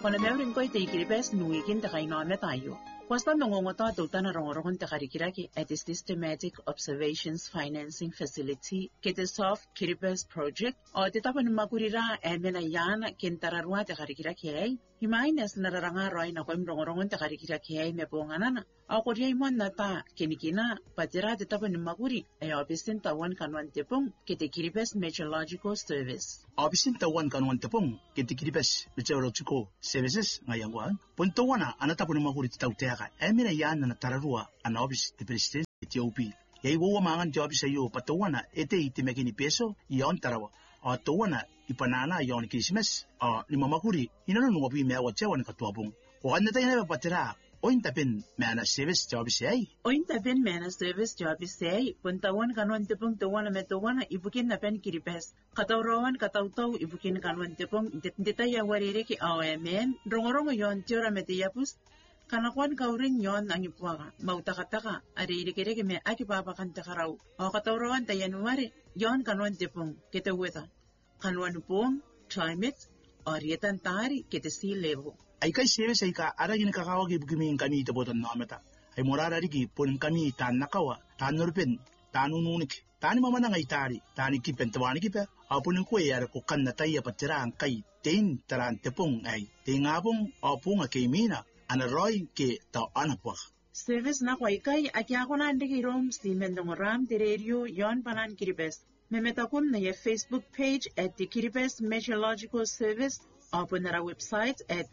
Kona meurin koi te ikiribes nuikin te kainame tayo. Kwasta nongongota tutana rongorongon te karikiraki at the Systematic Observations Financing Facility kete soft kiribes project o te tapan makurira emena yana kentararwa te karikiraki ay himaines nararanga roi na kwem rongorongon te karikiraki ay mebonganana o kodia imon nata kenikina patira te tapan makuri ay obisin tawan kanwan tepong kete kiribes meteorological service obisin tawan kanwan tepong kete kiribes meteorological services ngayangwan puntawana anatapon makuri tautea emina yana na tararua ana office de president Ethiopia yai wo mangan job sayo patawana ete itimekini peso yon tarawa o tawana ipanana yon Christmas o ni mamakuri inano no bi mewa chewan katwabung o anata ina patira ointapen mana service job say ointapen mana service job say puntawan kanon tepung tawana metawana ibukin na pen kiripes katawrawan katawtaw ibukin kanon tepung detaya warireki amen rongorongo yon tiora metiyapus kanakwan kaurin yon ang ipuaga mautakataka ari irikireke me akipapakan takarau o katawrawan tayanuari yon kanwan tepung kete weta kanwan pong climate orietan tari kete sea level ay kay service ay ka aragin kakawag ibukimin kami itabotan namata ay murara riki pun kami tan nakawa tan nurpen tanununik tani mamana ngay tari tani kipen tawani kipe apunin ko yara ko kan nataya patira ang kay tin taran tepung ay tingabong apunga kay mina ana roy ke ta anapwa service na kwaikai akya ko na ndiki rom si mendongoram radio yon panan kiribes memetakun na ye Facebook page at the Kiribes Meteorological Service open our website at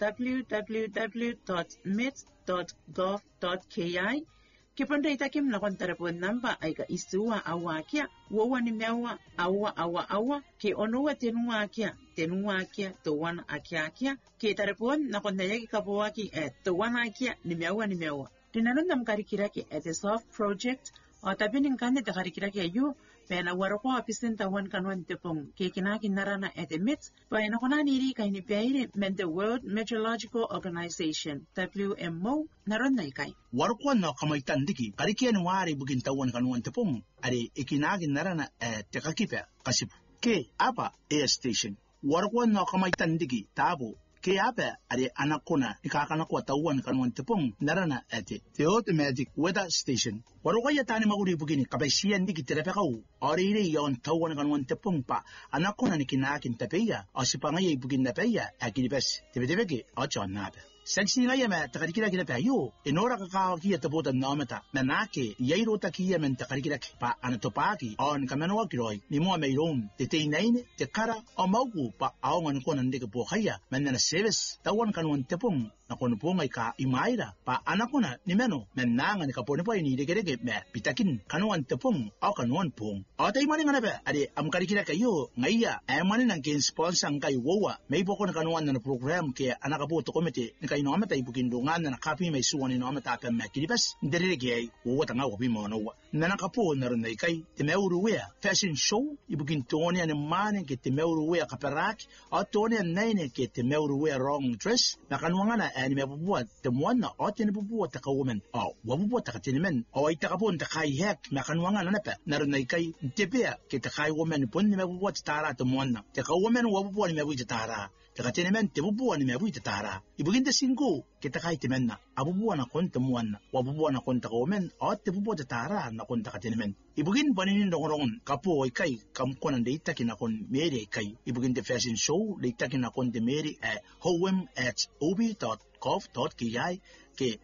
www.met.gov.ki kiponda itakim na kon telefon number ay ka isuwa awakia wowa ni mewa awa ke onowa tenua kia towan akia ke telefon na kon nayaki kapowaki at towan akia ni mewa tinanon nam karikiraki at the soft project o tabining kande ta karikiraki ayu pena waroko apisen tawan kanwan tepong ke kinakin narana at emit pena kona niri kay ni peire men the World Meteorological Organization WMO naron na ikay warko na kamaitan diki karikian wari bugin tawan kanwan tepong ari ikinakin narana at tekakipe kasip ke apa air station warko na kamaitan diki tabo ke apa ari anakona ikakana ko tawan kanwan tepong narana ate the automatic weather station warko ya tani maguri bugini kabaisian diki terepekau orire yon tawan kanwan tepong pa anakona nikinakin tapeya asipangay bugin napeya akilibes tebetebeke achonnabe Saksi nga yama takarikira kina payo inora kakao kia tabutan namata manake yairo takia men takarikira pa anatopaki on kamano kiroi ni mo meiron te teinaine te kara o mauku pa aongan ko nandika po kaya men na service tawan kanwan tepong na kono po ngai ka imaira pa anakona ni meno men nanga ni kapone po ni degerege me pitakin kanwan tepong o kanwan pong o tay mani nga ba ade am karikira kayo ngaiya ay mani nang kin sponsor ngai wowa may po ko kanwan na program ke anakapo to komite kay nomata ibukindungan na kapi may suwan ni nomata pa makilibas nderege uwa tanga wapi mono na nakapo na ron kay timeuruwea fashion show ibukintoni an mane ke timeuruwea kaperak o toni an nine ke timeuruwea wrong dress na kanwanga ani mebubuat temwana o tini bubuat ka woman o wabubuat ka tinimen o itakapon ta kai hek na kanwanga na pa na ron kay tepea ke ta kai woman pon ni mebubuat tara temwana te ka woman wabubuat ni mebubuat tara te ka tinimen te bubuat ni mebubuat tara ibukinta singo kita kai timenna abubuwa na konta muanna wabubuwa na konta komen o te bubuwa tara na konta katinimen ibugin paninin dongorongon kapo kai kamkona deita kinakon meri kai ibugin the fashion show deita kinakon de meri howem@ob.gov.ki ke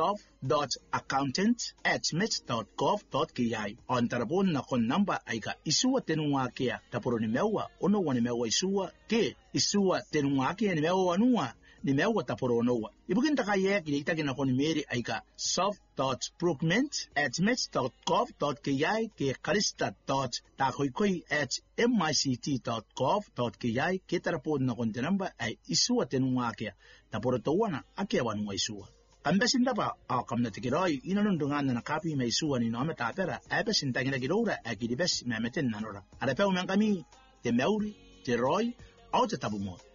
soft.accountant@met.gov.ki on tarabon na kon namba ay ka isuwa tenunga kia taporo ni mewa ono wani mewa isuwa ke isuwa tenunga kia ni mewa wanua ni mewa taporo noa ibugin takaye kiita kinakon meri ay ka soft.procurement@met.gov.ki ke karista.takoykoi@mict.gov.ki ke tarapon na kon namba ay isuwa tenunga kia taporo tawana akewa nunga isuwa kambesin dapa kamnatikiroi inanundungan na kapi may isuwa ni nomata apera ebesin tangina girora akidibes memeten nanora arapeu men kami te meuri te roy au te tabumo